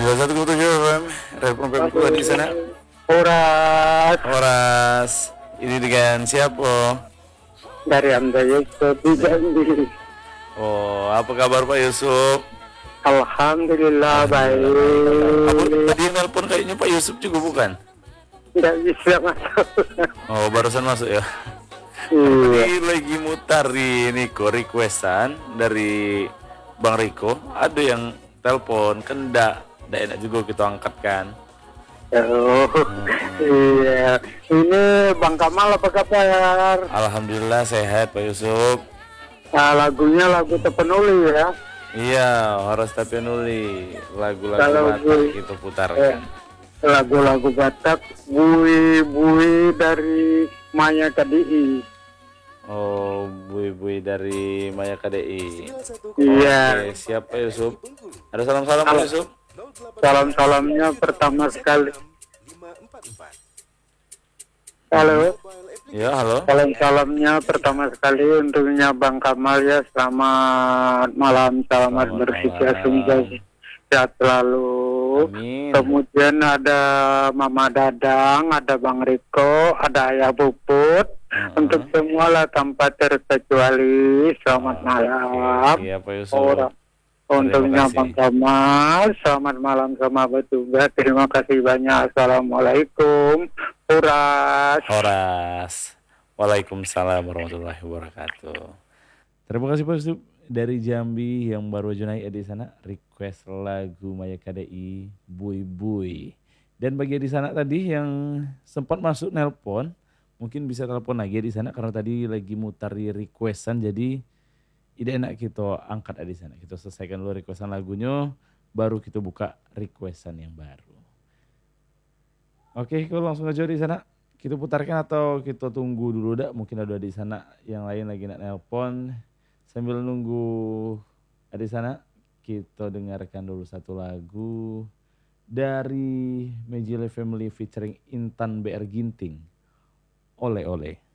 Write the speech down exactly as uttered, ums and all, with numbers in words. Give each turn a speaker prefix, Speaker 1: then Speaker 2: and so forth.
Speaker 1: satu satu tujuh F M, Respon Pemko di sana.
Speaker 2: Horas
Speaker 1: Horas, ini dengan siapa?
Speaker 2: dari Hamzah Yusuf di Jambi.
Speaker 1: Oh, apa kabar Pak Yusuf?
Speaker 2: Alhamdulillah
Speaker 1: Aku
Speaker 2: baik.
Speaker 1: tadi nelpon kayaknya Pak Yusuf juga bukan?
Speaker 2: Tidak bisa masuk.
Speaker 1: Oh, barusan masuk ya.
Speaker 2: Iya.
Speaker 1: Ini lagi mutar di Niko requestan dari Bang Riko. Ada yang telepon, kan enggak, enggak enak juga kita angkat kan.
Speaker 2: Oh, iya. Ini Bang Kamal apa kabar?
Speaker 1: Alhamdulillah sehat Pak Yusuf.
Speaker 2: Nah, lagunya lagu terpenuhi ya.
Speaker 1: Iya, harus tapi nuli lagu-lagu
Speaker 2: Kalau
Speaker 1: Batak
Speaker 2: gue-
Speaker 1: kita
Speaker 2: Eh,
Speaker 1: putarkan.
Speaker 2: lagu-lagu Batak, bui-bui dari Maya K D I.
Speaker 1: Oh, bui-bui dari Maya K D I.
Speaker 2: Iya.
Speaker 1: Oke, siap Pak Yusuf. Ada salam-salam Pak Yusuf.
Speaker 2: Salam-salamnya pertama sekali. Halo.
Speaker 1: Ya, halo.
Speaker 2: Salam-salamnya pertama sekali untuknya Bang Kamal ya. Selamat malam, selamat
Speaker 1: Selamat
Speaker 2: berpikir
Speaker 1: malam.
Speaker 2: semoga sehat selalu.
Speaker 1: Amin.
Speaker 2: Kemudian ada Mama Dadang, ada Bang Riko, ada Ayah Puput.
Speaker 1: Uh-uh.
Speaker 2: Untuk semua lah tanpa terkecuali. Selamat malam.
Speaker 1: Iya Pak Yusuf.
Speaker 2: Orang. Untuknya
Speaker 1: kasih.
Speaker 2: Bang Kamal, selamat malam sama petugas. Terima kasih banyak. Assalamualaikum. Horas.
Speaker 1: Horas. Waalaikumsalam warahmatullahi wabarakatuh. Terima kasih Pak Yusuf dari Jambi yang baru aja naik di sana, request lagu Maya K D I Bui Bui. Dan bagi di sana tadi yang sempat masuk nelpon, mungkin bisa telepon lagi di sana karena tadi lagi mutar di requestan, jadi tidak enak kita angkat di sana. Kita selesaikan dulu requestan lagunya, baru kita buka requestan yang baru. Oke, kalau langsung aja di sana kita putarkan atau kita tunggu dulu dah? Mungkin ada di sana yang lain lagi nak nelpon. Sambil nunggu di sana, kita dengarkan dulu satu lagu dari Majile Family featuring Intan B R Ginting. Oleh oleh.